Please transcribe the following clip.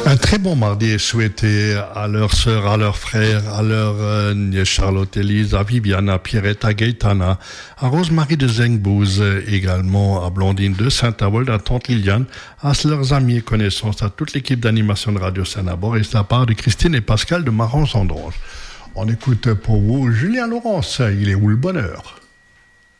Un très bon mardi est souhaité à leurs sœurs, à leurs frères, à leur nièce Charlotte Élise, à Viviane, à Pierrette, à Gaëtana, à Rosemarie de Zengbouz, également à Blondine de Saint-Avold, à Tante Liliane, à leurs amis et connaissances, à toute l'équipe d'animation de Radio Saint-Nabor et sa part de Christine et Pascal de Marans-Andrange. On écoute pour vous Julien Laurence, il est où le bonheur?